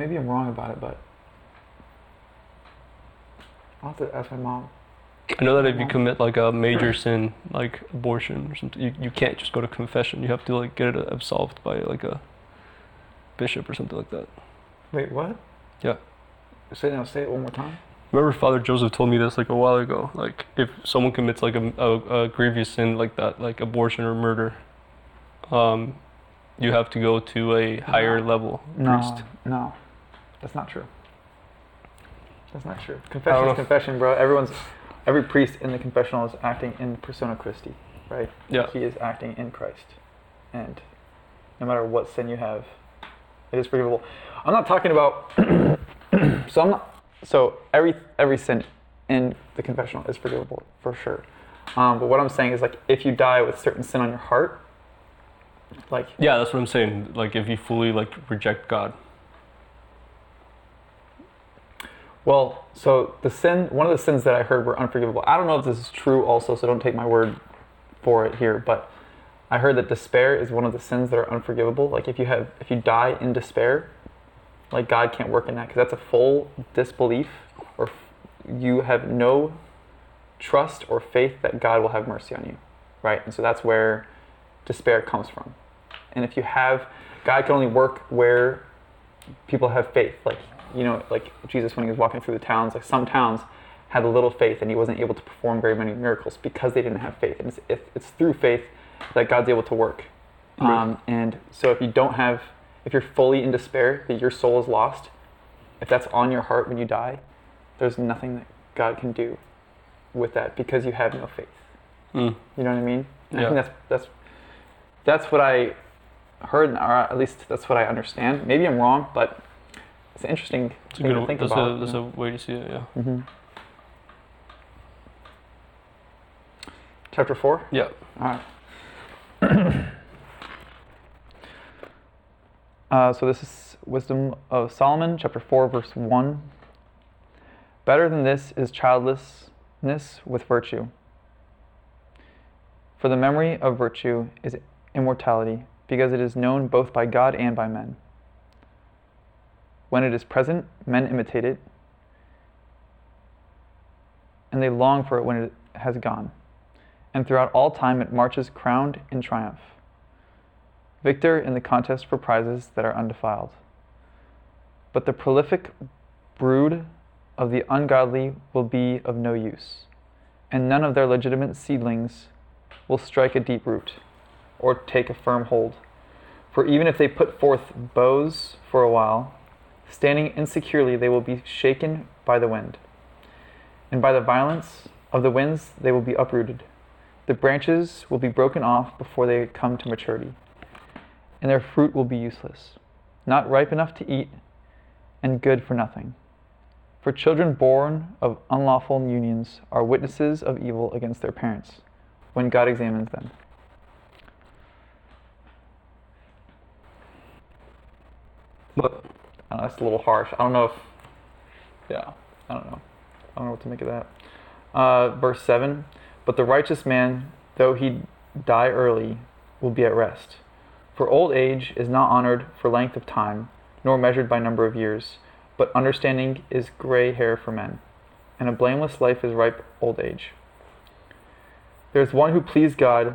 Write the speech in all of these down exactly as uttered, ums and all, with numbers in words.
maybe I'm wrong about it, but I'll have to ask my mom. I know that if you commit like a major sin, like abortion or something, you, you can't just go to confession. You have to like get it absolved by like a bishop or something like that. Wait, what? Yeah. Say now. Say it one more time. Remember Father Joseph told me this like a while ago. Like if someone commits like a, a, a grievous sin like that, like abortion or murder, um, you have to go to a higher No. level No, priest. no, that's not true. That's not true. I don't Confession know. is confession, bro. Everyone's, every priest in the confessional is acting in persona Christi, right? Yeah. He is acting in Christ, and no matter what sin you have, it is forgivable. I'm not talking about. so I'm not. So every every sin in the confessional is forgivable for sure. Um, but what I'm saying is like if you die with certain sin on your heart, like Yeah, that's what I'm saying. Like if you fully like reject God. well, so the sin, one of the sins that I heard were unforgivable. I don't know if this is true also, so don't take my word for it here, but I heard that despair is one of the sins that are unforgivable. Like if you have, if you die in despair, like God can't work in that because that's a full disbelief, or f- you have no trust or faith that God will have mercy on you, right? And so that's where despair comes from. And if you have, God can only work where people have faith. Like, you know, like Jesus when he was walking through the towns, like some towns had a little faith and he wasn't able to perform very many miracles because they didn't have faith. And it's, it, it's through faith that God's able to work. Right. Um, and so if you don't have, if you're fully in despair, that your soul is lost, if that's on your heart when you die, there's nothing that God can do with that because you have no faith. Mm. You know what I mean? And I Yeah. think that's that's that's what I heard, or at least that's what I understand. Maybe I'm wrong, but it's an interesting It's a thing good. to think That's about. a that's you a way to see it. Yeah. know? hmm Chapter four. Yeah. All right. uh, so this is Wisdom of Solomon, chapter four, verse one. Better than this is childlessness with virtue. For the memory of virtue is immortality, because it is known both by God and by men. When it is present, men imitate it, and they long for it when it has gone. And throughout all time it marches crowned in triumph, victor in the contest for prizes that are undefiled. But the prolific brood of the ungodly will be of no use, and none of their legitimate seedlings will strike a deep root or take a firm hold. For even if they put forth boughs for a while, standing insecurely they will be shaken by the wind, and by the violence of the winds they will be uprooted. The branches will be broken off before they come to maturity, and their fruit will be useless, not ripe enough to eat, and good for nothing. For children born of unlawful unions are witnesses of evil against their parents, when God examines them. But I know, that's a little harsh. I don't know if, yeah, I don't know. I don't know what to make of that. Uh, verse seven, but the righteous man, though he die early, will be at rest. For old age is not honored for length of time, nor measured by number of years, but understanding is gray hair for men, and a blameless life is ripe old age. There is one who pleased God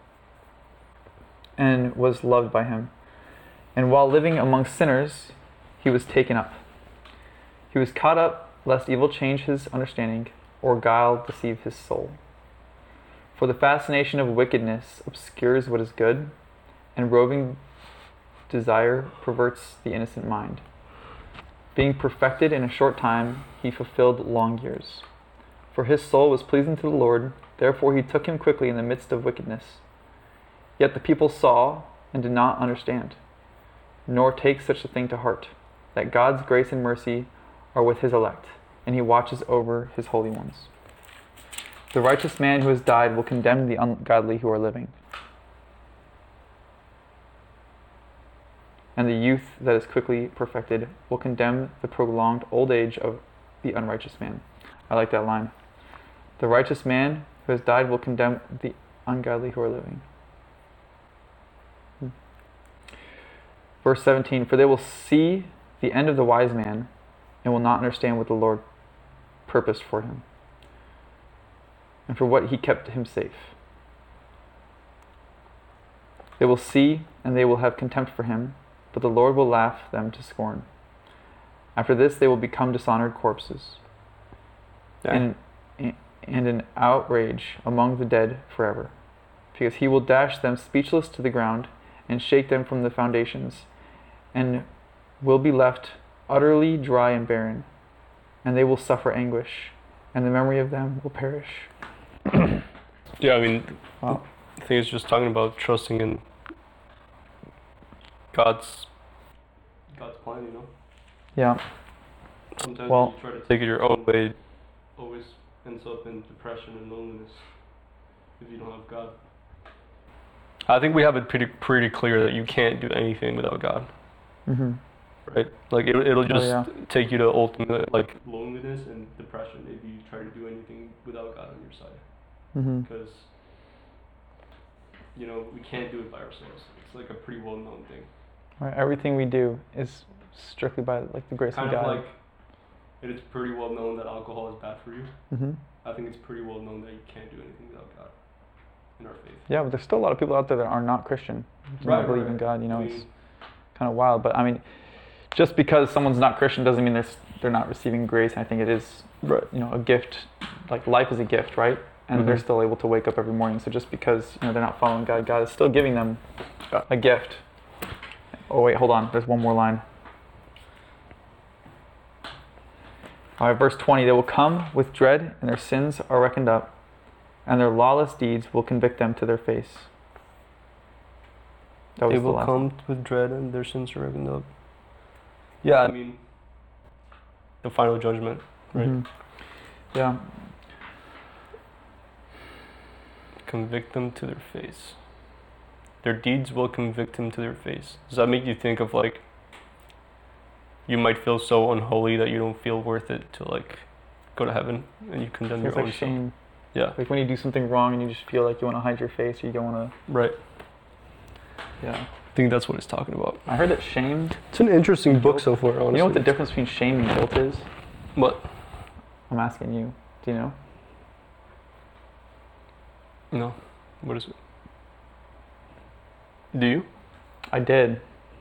and was loved by him, and while living among sinners, he was taken up. He was caught up, lest evil change his understanding, or guile deceive his soul. For the fascination of wickedness obscures what is good, and roving desire perverts the innocent mind. Being perfected in a short time, he fulfilled long years. For his soul was pleasing to the Lord, therefore he took him quickly in the midst of wickedness. Yet the people saw and did not understand, nor take such a thing to heart, that God's grace and mercy are with his elect, and he watches over his holy ones. The righteous man who has died will condemn the ungodly who are living, and the youth that is quickly perfected will condemn the prolonged old age of the unrighteous man. I like that line. The righteous man who has died will condemn the ungodly who are living. Hmm. Verse seventeen, for they will see the end of the wise man and will not understand what the Lord purposed for him, and for what he kept him safe. They will see, and they will have contempt for him, but the Lord will laugh them to scorn. After this they will become dishonored corpses, Yeah. and, and an outrage among the dead forever, because he will dash them speechless to the ground, and shake them from the foundations, and will be left utterly dry and barren, and they will suffer anguish, and the memory of them will perish. Yeah, I mean, Wow. I think it's just talking about trusting in God's God's plan, you know. Yeah. Sometimes Well- when you try to take it your own way, it always ends up in depression and loneliness if you don't have God. I think we have it pretty pretty clear that you can't do anything without God, Mm-hmm. right? Like it, it'll just yeah. take you to ultimate like loneliness and depression if you try to do anything without God on your side, Mm-hmm. because you know we can't do it by ourselves. It's like a pretty well known thing. Right. Everything we do is strictly by like the grace Kind of of God. like it is pretty well known that alcohol is bad for you. Mm-hmm. I think it's pretty well known that you can't do anything without God in our faith. Yeah, but there's still a lot of people out there that are not Christian, do Right, not believe right. in God. You know, I it's mean, kind of wild. But I mean, just because someone's not Christian doesn't mean they're s- they're not receiving grace. And I think it is, right. you know, a gift. Like life is a gift, right? And they're Mhm. still able to wake up every morning. So just because you know they're not following God, God is still giving them a gift. Oh wait, hold on. There's one more line. All right, verse twenty. They will come with dread, and their sins are reckoned up, and their lawless deeds will convict them to their face. That was They the will last come with dread and their sins are reckoned up. Yeah, I mean, the final judgment, right? Mhm. Yeah. Convict them to their face. Their deeds will convict them to their face. Does that make you think of like, you might feel so unholy that you don't feel worth it to like go to heaven and you condemn It's your like own self? shame. Yeah, Like when you do something wrong and you just feel like you want to hide your face or you don't want right. to. Yeah. I think that's what it's talking about. I heard that shame. It's an interesting book so far, honestly. You know what the difference between shame and guilt is? What? I'm asking you. Do you know? No. What is it? Do you? I did.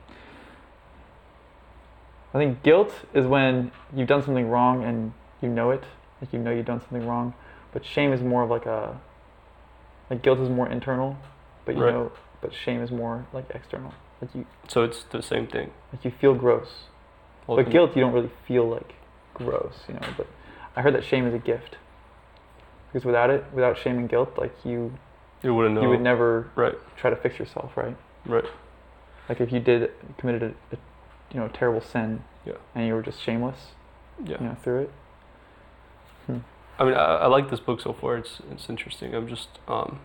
I think guilt is when you've done something wrong and you know it, like you know you've done something wrong. But shame is more of like a, like guilt is more internal, but you Right. know, but shame is more like external. Like you, So it's the same thing. like you feel gross. But Ultimate- guilt, you don't really feel like gross, you know. But I heard that shame is a gift. Because without it, without shame and guilt, like you, You wouldn't know. you would never Right, try to fix yourself, right? right. Like if you did committed a, a you know, a terrible sin, Yeah. and you were just shameless, Yeah. you know, through it. I mean, I, I like this book so far. It's it's interesting. I'm just um.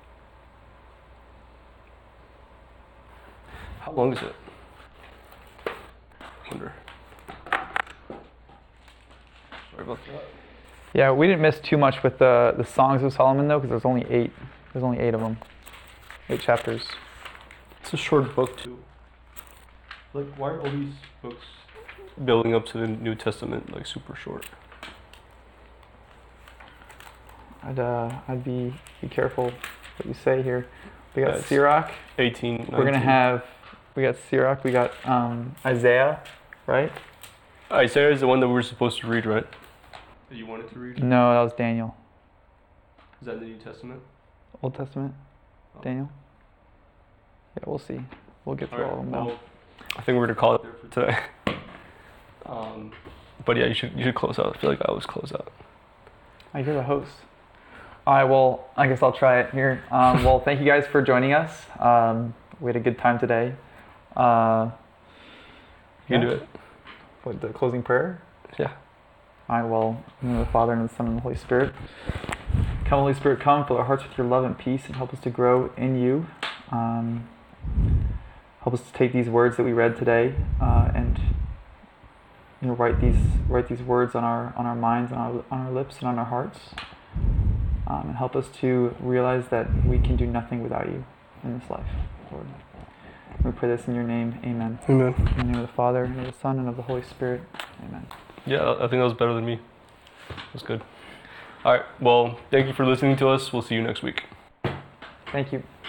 How long is it? I wonder. Sorry about that. Yeah, we didn't miss too much with the the Songs of Solomon though, because there's only eight. There's only eight of them, eight chapters. It's a short book too. Like, why are all these books building up to the New Testament like super short? I'd uh, I'd be be careful what you say here. We got Yes. Sirach. eighteen, nineteen. We're gonna have. We got Sirach. We got um, Isaiah, right? Isaiah is the one that we were supposed to read, right? That you wanted to read? No, that was Daniel. Is that the New Testament? Old Testament. Oh. Daniel. Yeah, we'll see. We'll get through all, of them now. well, I think we're gonna call it there for today. um, but yeah, you should you should close out. I feel like I always close out. Oh, you're the host. All right, well, I guess I'll try it here. Um, well, thank you guys for joining us. Um, we had a good time today. Uh, You can yeah. do it. What, the closing prayer? Yeah. All right, well, in the name of the Father, and the Son, and the Holy Spirit. Come, Holy Spirit, come, fill our hearts with your love and peace, and help us to grow in you. Um, help us to take these words that we read today uh, and you know, write these write these words on our on our minds, on our on our lips, and on our hearts. Um, and help us to realize that we can do nothing without you in this life, Lord. We pray this in your name. Amen. Amen. In the name of the Father, and of the Son, and of the Holy Spirit. Amen. Yeah, I think that was better than me. That was good. All right. Well, thank you for listening to us. We'll see you next week. Thank you.